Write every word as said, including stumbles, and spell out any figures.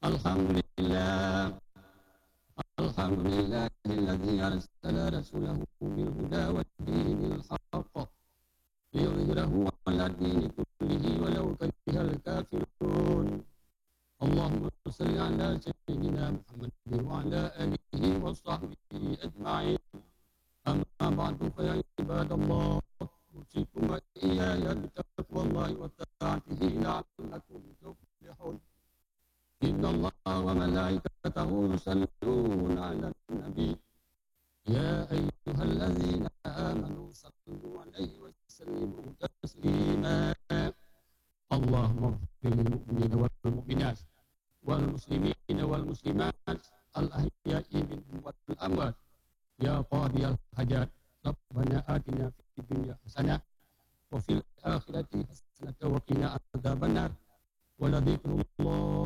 الحمد لله الحمد لله الذي أرسل رسوله بالهدى ودين الحق ليظهره على الدين كله ولو كره الكافرون. اللهم صل على سيدنا محمد وعلى آله وصحبه أجمعين. أما بعد فيا عباد الله، أوصيكم وإياي بتقوى الله وطاعته لعلكم تفلحون. إن الله وملائكته يصلون على النبي يا أيها الذين آمنوا صلوا عليه وسلموا تسليما. اللهم اغفر للمؤمنين والمؤمنات والمسلمين والمسلمات الأحياء منهم والأموات يا قاضي الحاجات. ربنا آتنا في الدنيا حسنة وفي الآخرة حسنة وقنا عذاب النار ولذكر الله